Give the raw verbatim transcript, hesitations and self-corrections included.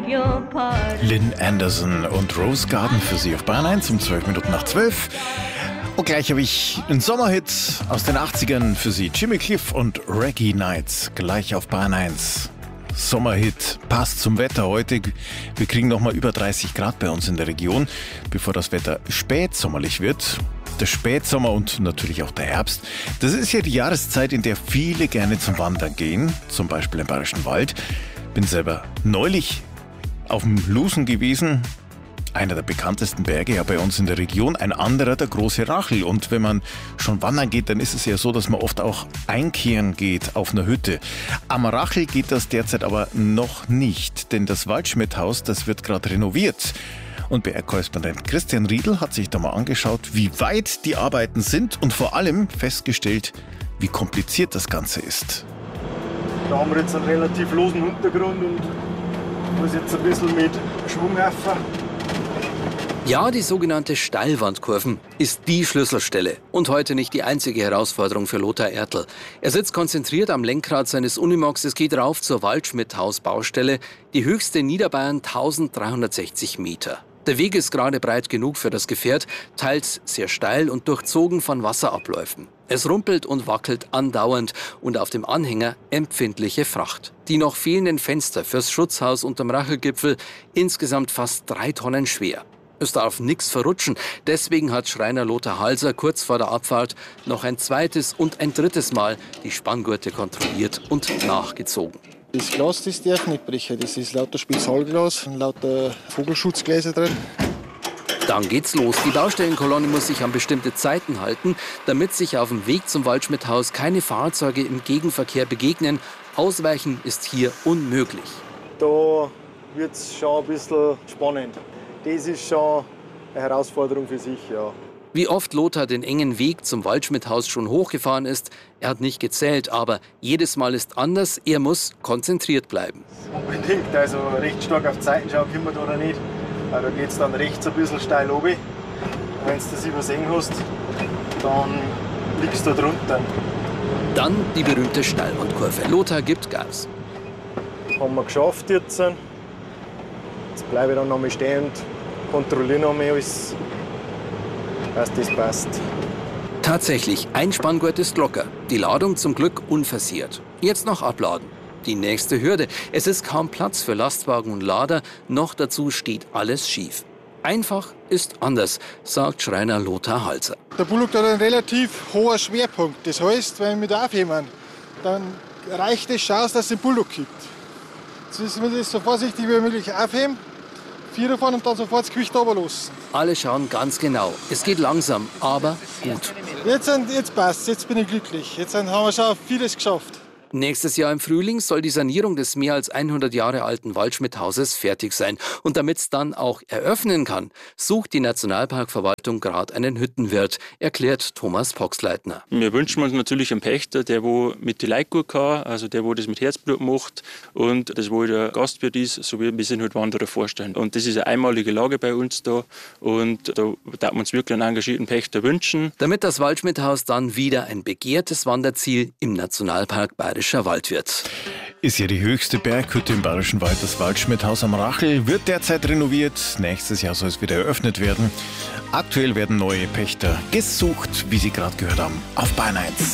your pardon. Lynn Anderson und Rose Garden für Sie auf Bayern eins um zwölf Minuten nach zwölf. Und gleich habe ich einen Sommerhit aus den achtzigern für Sie. Jimmy Cliff und Reggae Nights gleich auf Bayern eins. Sommerhit passt zum Wetter heute. Wir kriegen noch mal über dreißig Grad bei uns in der Region, bevor das Wetter spätsommerlich wird. Der Spätsommer und natürlich auch der Herbst. Das ist ja die Jahreszeit, in der viele gerne zum Wandern gehen, zum Beispiel im Bayerischen Wald. Bin selber neulich auf dem Lusen gewesen, einer der bekanntesten Berge ja bei uns in der Region, ein anderer der große Rachel. Und wenn man schon wandern geht, dann ist es ja so, dass man oft auch einkehren geht auf einer Hütte. Am Rachel geht das derzeit aber noch nicht, denn das Waldschmidthaus, das wird gerade renoviert. Und B R-Korrespondent Christian Riedl hat sich da mal angeschaut, wie weit die Arbeiten sind und vor allem festgestellt, wie kompliziert das Ganze ist. Da haben wir jetzt einen relativ losen Untergrund und muss jetzt ein bisschen mit Schwung helfen. Ja, die sogenannte Steilwandkurven ist die Schlüsselstelle und heute nicht die einzige Herausforderung für Lothar Ertl. Er sitzt konzentriert am Lenkrad seines Unimogs. Es geht rauf zur Waldschmidthaus-Baustelle, die höchste in Niederbayern, eintausenddreihundertsechzig Meter. Der Weg ist gerade breit genug für das Gefährt, teils sehr steil und durchzogen von Wasserabläufen. Es rumpelt und wackelt andauernd und auf dem Anhänger empfindliche Fracht. Die noch fehlenden Fenster fürs Schutzhaus unterm Rachelgipfel, insgesamt fast drei Tonnen schwer. Es darf nichts verrutschen, deswegen hat Schreiner Lothar Halser kurz vor der Abfahrt noch ein zweites und ein drittes Mal die Spanngurte kontrolliert und nachgezogen. Das Glas, das darf nicht brechen, das ist lauter Spezialglas, lauter Vogelschutzgläser drin. Dann geht's los. Die Baustellenkolonne muss sich an bestimmte Zeiten halten, damit sich auf dem Weg zum Waldschmidthaus keine Fahrzeuge im Gegenverkehr begegnen. Ausweichen ist hier unmöglich. Da wird es schon ein bisschen spannend. Das ist schon eine Herausforderung für sich, ja. Wie oft Lothar den engen Weg zum Waldschmidthaus schon hochgefahren ist, er hat nicht gezählt, aber jedes Mal ist anders, er muss konzentriert bleiben. Unbedingt, also recht stark auf die Seiten schauen können wir da oder nicht. Da geht es dann rechts ein bisschen steil runter. Wenn du das übersehen hast, dann liegst du da drunter. Dann die berühmte Steilwandkurve. Lothar gibt Gas. Haben wir geschafft jetzt. Jetzt bleibe ich dann noch mal stehen und kontrolliere noch mal alles, dass das passt. Tatsächlich, ein Spanngurt ist locker. Die Ladung zum Glück unversehrt. Jetzt noch abladen. Die nächste Hürde. Es ist kaum Platz für Lastwagen und Lader. Noch dazu steht alles schief. Einfach ist anders, sagt Schreiner Lothar Halser. Der Bullock hat einen relativ hohen Schwerpunkt. Das heißt, wenn wir da aufheben, dann reicht es schon aus, dass es den Bullock gibt. Jetzt müssen wir das so vorsichtig wie möglich aufheben, vier fahren und dann sofort das Gewicht runterlassen. Alle schauen ganz genau. Es geht langsam, aber gut. Jetzt, jetzt passt jetzt bin ich glücklich. Jetzt haben wir schon vieles geschafft. Nächstes Jahr im Frühling soll die Sanierung des mehr als hundert Jahre alten Waldschmidthauses fertig sein. Und damit es dann auch eröffnen kann, sucht die Nationalparkverwaltung gerade einen Hüttenwirt, erklärt Thomas Poxleitner. Wir wünschen uns natürlich einen Pächter, der wo mit die Leute gut kann, also der wo das mit Herzblut macht und das wo der Gastwirt ist, so wie wir sind halt Wanderer vorstellen. Und das ist eine einmalige Lage bei uns da und da darf man uns wirklich einen engagierten Pächter wünschen. Damit das Waldschmidthaus dann wieder ein begehrtes Wanderziel im Nationalpark Bayerischer Wald wird. Ist ja die höchste Berghütte im Bayerischen Wald, das Waldschmidthaus am Rachel, wird derzeit renoviert. Nächstes Jahr soll es wieder eröffnet werden. Aktuell werden neue Pächter gesucht, wie Sie gerade gehört haben, auf Bayern eins.